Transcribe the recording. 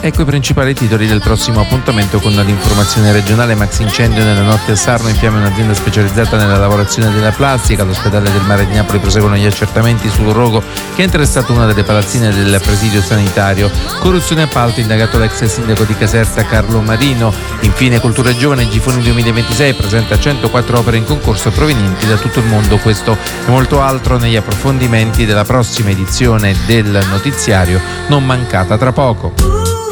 Ecco i principali titoli del prossimo appuntamento con l'informazione regionale. Max incendio nella notte a Sarno, in fiamme un'azienda specializzata nella lavorazione della plastica. All'ospedale del Mare di Napoli proseguono gli accertamenti sul rogo che è interessato una delle palazzine del presidio sanitario. Corruzione e appalto, indagato l'ex sindaco di Caserta Carlo Marino. Infine cultura e giovane, Gifoni 2026 presenta 104 opere in concorso provenienti da tutto il mondo. Questo e molto altro negli approfondimenti della prossima edizione del notiziario, non mancata tra poco.